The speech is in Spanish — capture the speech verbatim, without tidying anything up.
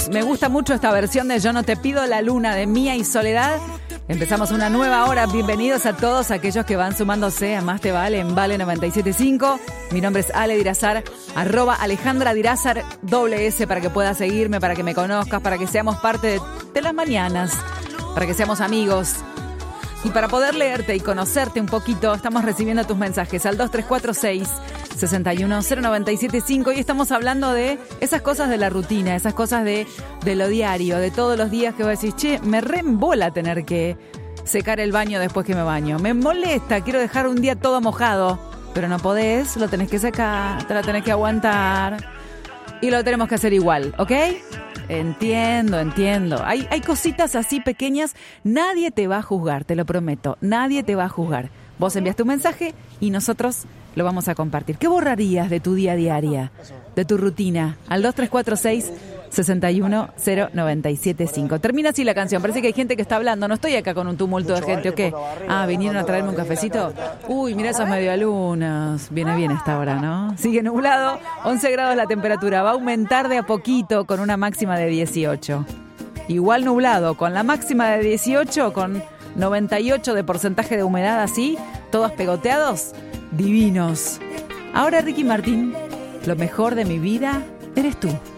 Dios. Me gusta mucho esta versión de Yo no te pido la luna de Mía y Soledad. Empezamos una nueva hora. Bienvenidos a todos aquellos que van sumándose a Más Te Vale en Vale noventa y siete punto cinco. Mi nombre es Ale Dirázar, arroba Alejandra Dirázar, doble S, para que puedas seguirme, para que me conozcas, para que seamos parte de, de las mañanas, para que seamos amigos. Y para poder leerte y conocerte un poquito, estamos recibiendo tus mensajes al dos tres cuatro seis, seis uno cero nueve siete cinco. Y estamos hablando de esas cosas de la rutina, esas cosas de, de lo diario, de todos los días que vos decís, che, me reembola tener que secar el baño después que me baño. Me molesta, quiero dejar un día todo mojado, pero no podés, lo tenés que secar, te lo tenés que aguantar. Y lo tenemos que hacer igual, ¿ok? Entiendo, entiendo. Hay, hay cositas así pequeñas. Nadie te va a juzgar, te lo prometo. Nadie te va a juzgar. Vos envías tu mensaje y nosotros lo vamos a compartir. ¿Qué borrarías de tu día a día, de tu rutina? Al dos tres cuatro seis, seis uno cero nueve siete cinco. Termina así la canción. Parece que hay gente que está hablando. No estoy acá con un tumulto de gente, ¿o qué? Ah, ¿vinieron a traerme un cafecito? Uy, mira esas medialunas. Viene bien esta hora, ¿no? Sigue nublado, once grados la temperatura. Va a aumentar de a poquito con una máxima de dieciocho. Igual nublado, con la máxima de dieciocho, con noventa y ocho de porcentaje de humedad así, todos pegoteados, divinos. Ahora, Ricky Martín, lo mejor de mi vida eres tú.